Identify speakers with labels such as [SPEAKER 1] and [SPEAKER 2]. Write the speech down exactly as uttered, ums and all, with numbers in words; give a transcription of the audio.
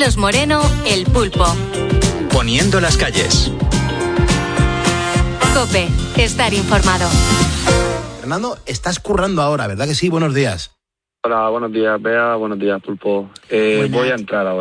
[SPEAKER 1] Carlos Moreno, El Pulpo.
[SPEAKER 2] Poniendo las calles.
[SPEAKER 1] COPE, estar informado.
[SPEAKER 3] Fernando, estás currando ahora, ¿verdad que sí? Buenos días.
[SPEAKER 4] Hola, buenos días, Bea, buenos días, Pulpo. Eh, voy a entrar ahora.